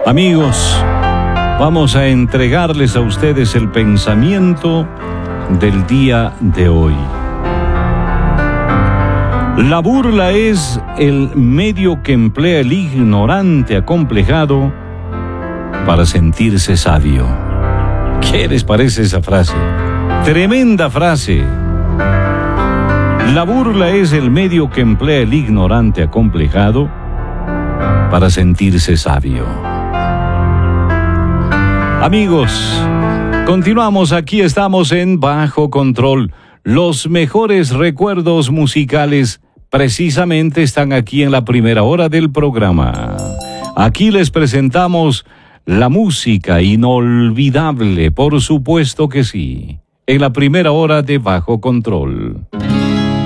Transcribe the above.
Amigos, vamos a entregarles a ustedes el pensamiento del día de hoy. La burla es el medio que emplea el ignorante acomplejado para sentirse sabio. ¿Qué les parece esa frase? Tremenda frase. La burla es el medio que emplea el ignorante acomplejado para sentirse sabio. Amigos, continuamos, aquí estamos en Bajo Control. Los mejores recuerdos musicales precisamente están aquí en la primera hora del programa. Aquí les presentamos la música inolvidable, por supuesto que sí, en la primera hora de Bajo Control.